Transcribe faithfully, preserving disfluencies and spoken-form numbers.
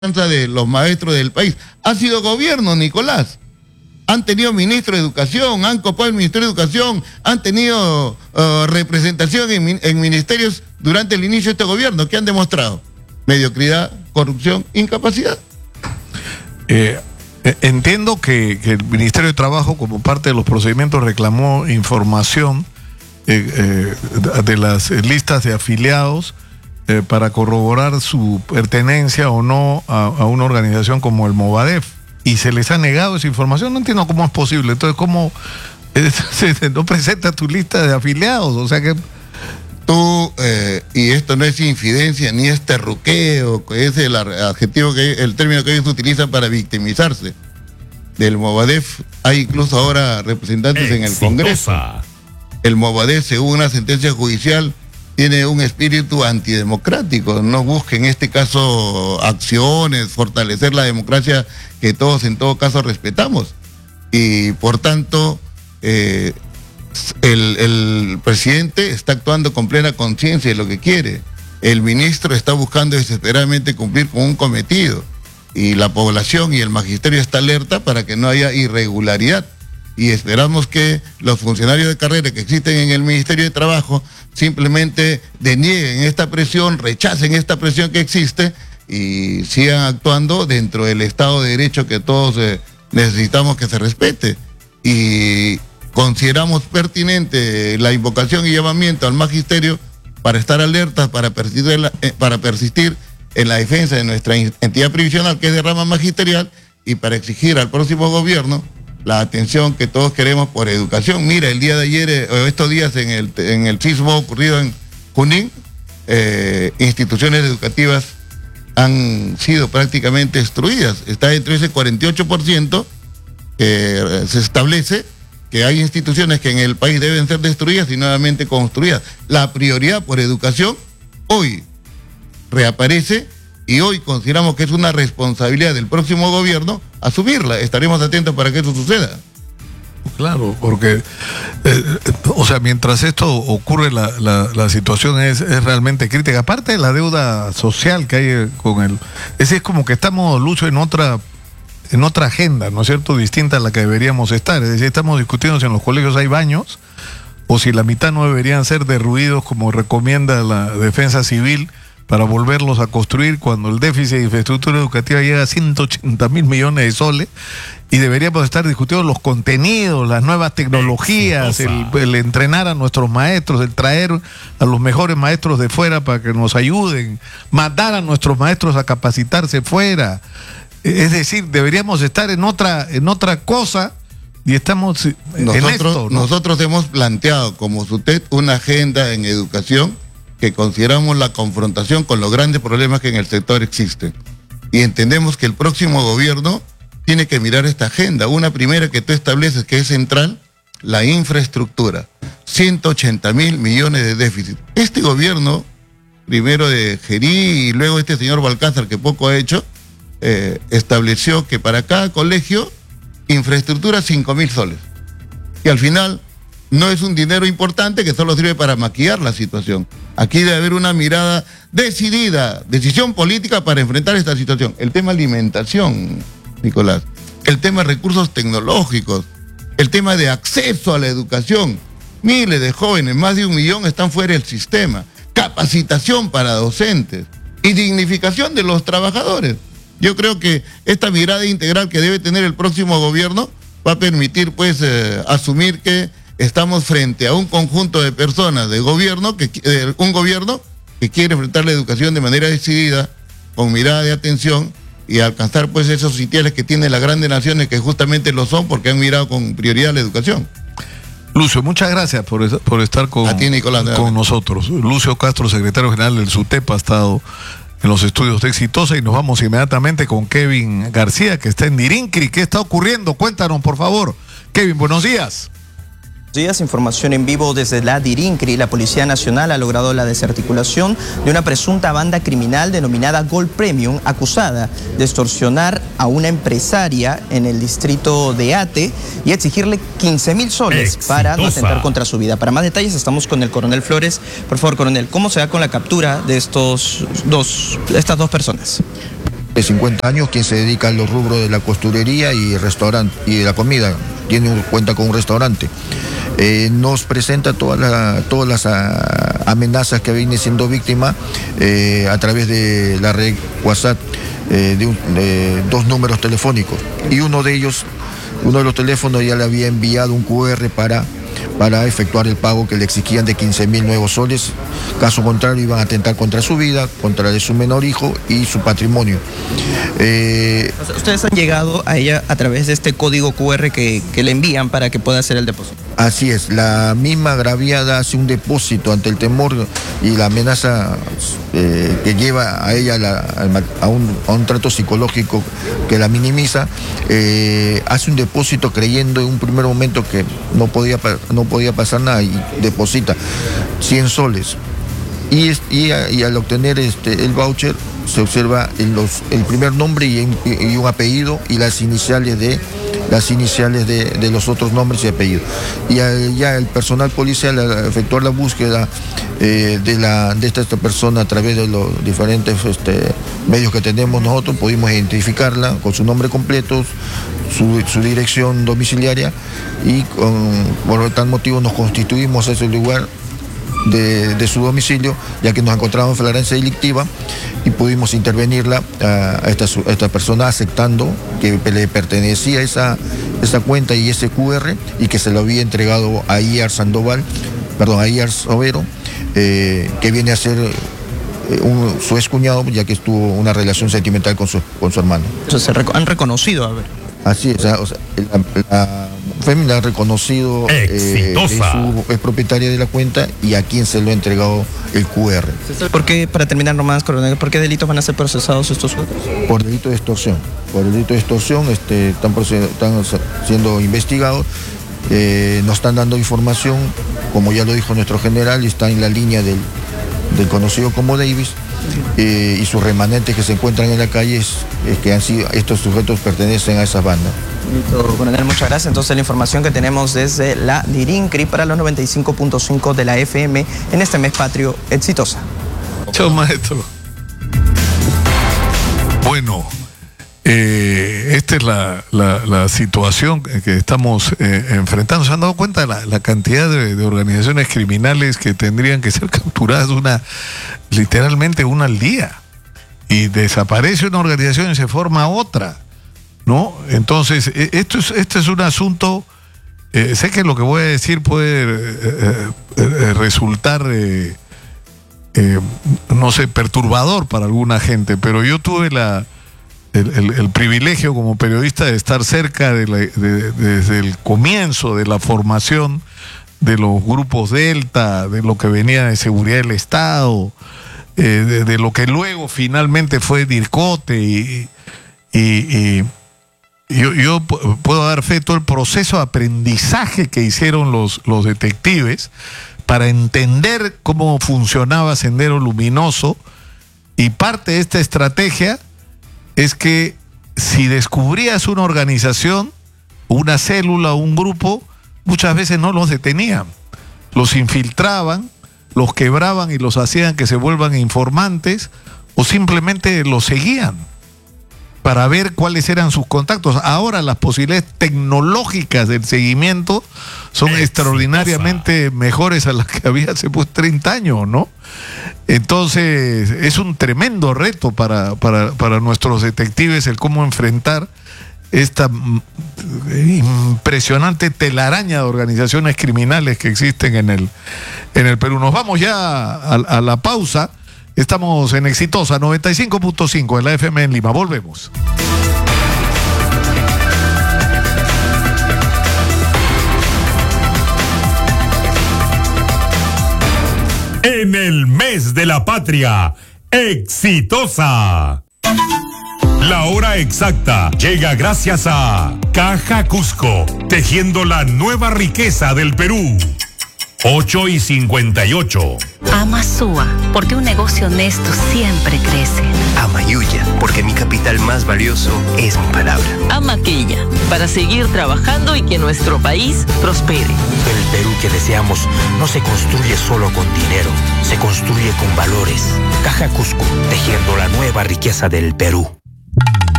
de los maestros del país. Ha sido gobierno, Nicolás. Han tenido ministro de Educación, han copado el Ministerio de Educación, han tenido uh, representación en, en ministerios durante el inicio de este gobierno. ¿Qué han demostrado? Mediocridad, corrupción, incapacidad. Eh, entiendo que, que el Ministerio de Trabajo, como parte de los procedimientos, reclamó información eh, eh, de las listas de afiliados eh, para corroborar su pertenencia o no a, a una organización como el Movadef. Y se les ha negado esa información. No entiendo cómo es posible. Entonces, ¿cómo eh, no presenta tu lista de afiliados? O sea que tú, eh, y esto no es infidencia ni es terruqueo, que es el adjetivo, que el término que ellos utilizan para victimizarse. Del Movadef hay incluso ahora representantes Exitosa. en el Congreso. El Movadef, según una sentencia judicial, tiene un espíritu antidemocrático. No busque en este caso acciones, fortalecer la democracia que todos en todo caso respetamos. Y por tanto, eh, el, el presidente está actuando con plena conciencia de lo que quiere. El ministro está buscando desesperadamente cumplir con un cometido. Y la población y el magisterio está alerta para que no haya irregularidad. Y esperamos que los funcionarios de carrera que existen en el Ministerio de Trabajo simplemente denieguen esta presión, rechacen esta presión que existe y sigan actuando dentro del Estado de Derecho que todos eh, necesitamos que se respete. Y consideramos pertinente la invocación y llamamiento al magisterio para estar alertas, para persistir en la, eh, para persistir en la defensa de nuestra entidad previsional, que es de rama magisterial, y para exigir al próximo gobierno la atención que todos queremos por educación. Mira, el día de ayer, eh, estos días en el, en el sismo ocurrido en Junín, eh, instituciones educativas han sido prácticamente destruidas. Está entre ese cuarenta y ocho por ciento que eh, se establece que hay instituciones que en el país deben ser destruidas y nuevamente construidas. La prioridad por educación hoy reaparece y hoy consideramos que es una responsabilidad del próximo gobierno asumirla. Estaremos atentos para que eso suceda. Claro, porque, eh, o sea, mientras esto ocurre, la, la, la situación es, es realmente crítica. Aparte de la deuda social que hay con el... Es, es como que estamos, Lucho, en otra, en otra agenda, ¿no es cierto?, distinta a la que deberíamos estar. Es decir, estamos discutiendo si en los colegios hay baños o si la mitad no deberían ser derruidos como recomienda la defensa civil, para volverlos a construir cuando el déficit de infraestructura educativa llega a ciento ochenta mil millones de soles, y deberíamos estar discutiendo los contenidos, las nuevas tecnologías, el, el entrenar a nuestros maestros, el traer a los mejores maestros de fuera para que nos ayuden, mandar a nuestros maestros a capacitarse fuera. Es decir, deberíamos estar en otra, en otra cosa. Y estamos en nosotros, esto, ¿no? Nosotros hemos planteado como SUTEP una agenda en educación que consideramos la confrontación con los grandes problemas que en el sector existen. Y entendemos que el próximo gobierno tiene que mirar esta agenda. Una primera que tú estableces, que es central, la infraestructura. ciento ochenta mil millones de déficit. Este gobierno, primero de Gerí y luego este señor Balcázar, que poco ha hecho, eh, estableció que para cada colegio, infraestructura cinco mil soles. Y al final no es un dinero importante que solo sirve para maquillar la situación. Aquí debe haber una mirada decidida, decisión política para enfrentar esta situación. El tema alimentación, Nicolás, el tema de recursos tecnológicos, el tema de acceso a la educación. Miles de jóvenes, más de un millón, están fuera del sistema. Capacitación para docentes y dignificación de los trabajadores. Yo creo que esta mirada integral que debe tener el próximo gobierno va a permitir, pues, eh, asumir que estamos frente a un conjunto de personas de gobierno, que eh, un gobierno que quiere enfrentar la educación de manera decidida, con mirada de atención y alcanzar, pues, esos sitiales que tienen las grandes naciones, que justamente lo son porque han mirado con prioridad la educación. Lucio, muchas gracias por, por estar con, a ti, Nicolás, con nosotros. Lucio Castro, secretario general del SUTEP, ha estado en los estudios de Exitosa, y nos vamos inmediatamente con Kevin García, que está en Dirincri. ¿Qué está ocurriendo? Cuéntanos, por favor. Kevin, buenos días. Días, información en vivo desde la Dirincri. La Policía Nacional ha logrado la desarticulación de una presunta banda criminal denominada Gold Premium, acusada de extorsionar a una empresaria en el distrito de Ate y exigirle quince mil soles Exitosa. Para no atentar contra su vida. Para más detalles estamos con el coronel Flores. Por favor, coronel, ¿cómo se da con la captura de estos dos, estas dos personas? de cincuenta años, quien se dedica a los rubros de la costurería y restaurante y de la comida, tiene un, cuenta con un restaurante. Eh, nos presenta todas la, todas las a, amenazas que viene siendo víctima eh, a través de la red WhatsApp, eh, de, un, de dos números telefónicos, y uno de ellos, uno de los teléfonos ya le había enviado un cu erre para para efectuar el pago que le exigían de quince mil nuevos soles. Caso contrario, iban a atentar contra su vida, contra de su menor hijo y su patrimonio. Eh, o sea, ustedes han llegado a ella a través de este código cu erre que, que le envían para que pueda hacer el depósito. Así es, la misma agraviada hace un depósito ante el temor y la amenaza eh, que lleva a ella la, a, un, a un trato psicológico que la minimiza. Eh, hace un depósito creyendo en un primer momento que no podía, no podía pasar nada y deposita cien soles. Y, y, y al obtener este, el voucher se observa el, los, el primer nombre y, y un apellido y las iniciales de las iniciales de, de los otros nombres y apellidos. Y ya el personal policial, al efectuar la búsqueda eh, de, la, de esta, esta persona a través de los diferentes este, medios que tenemos nosotros, pudimos identificarla con su nombre completo, su, su dirección domiciliaria, y con, por tal motivo nos constituimos ese lugar De, de su domicilio, ya que nos encontramos en flagrancia delictiva, y pudimos intervenirla a, a, esta, a esta persona aceptando que le pertenecía esa, esa cuenta y ese cu erre, y que se lo había entregado a Iar Sandoval, perdón, a Iar Sobero, eh, que viene a ser eh, un, su excuñado, ya que tuvo una relación sentimental con su, con su hermano. Entonces se rec- han reconocido, a ver. Así es, o sea, la, la fémina ha reconocido eh, es, su, es propietaria de la cuenta y a quien se lo ha entregado el cu erre. ¿Por qué, para terminar nomás, coronel, por qué delitos van a ser procesados estos jueces? Por delito de extorsión. Por delito de extorsión este, están, están siendo investigados, eh, nos están dando información, como ya lo dijo nuestro general, está en la línea del, del conocido como Davis. Eh, y sus remanentes que se encuentran en la calle es, es que han sido, estos sujetos pertenecen a esas bandas. Listo, coronel, muchas gracias. Entonces la información que tenemos desde la DIRINCRI para los noventa y cinco punto cinco de la F M en este mes patrio exitosa. Chao, maestro. Bueno, eh, esta es la, la, la situación que estamos eh, enfrentando. ¿Se han dado cuenta de la, la cantidad de, de organizaciones criminales que tendrían que ser capturadas una literalmente una al día? Y desaparece una organización y se forma otra, ¿no? Entonces, esto es, este es un asunto, eh, sé que lo que voy a decir puede eh, eh, resultar, eh, eh, no sé, perturbador para alguna gente, pero yo tuve la, el, el, el privilegio como periodista de estar cerca de la, de, de, desde el comienzo de la formación de los grupos Delta, de lo que venía de seguridad del Estado, eh, de, de lo que luego finalmente fue DIRCOTE, y, y, y yo, yo puedo dar fe de todo el proceso de aprendizaje que hicieron los, los detectives para entender cómo funcionaba Sendero Luminoso, y parte de esta estrategia es que si descubrías una organización, una célula, un grupo, muchas veces no los detenían, los infiltraban, los quebraban y los hacían que se vuelvan informantes, o simplemente los seguían para ver cuáles eran sus contactos. Ahora las posibilidades tecnológicas del seguimiento son Exitosa. extraordinariamente mejores a las que había hace pues treinta años, ¿no? Entonces es un tremendo reto para, para, para nuestros detectives el cómo enfrentar esta impresionante telaraña de organizaciones criminales que existen en el, en el Perú. Nos vamos ya a, a la pausa. Estamos en Exitosa noventa y cinco punto cinco en la F M en Lima. Volvemos. En el mes de la patria, Exitosa. La hora exacta llega gracias a Caja Cusco, tejiendo la nueva riqueza del Perú. ocho y cincuenta y ocho. Ama Sua, porque un negocio honesto siempre crece. Ama Yuya, porque mi capital más valioso es mi palabra. Ama Quilla, para seguir trabajando y que nuestro país prospere. El Perú que deseamos no se construye solo con dinero, se construye con valores. Caja Cusco, tejiendo la nueva riqueza del Perú.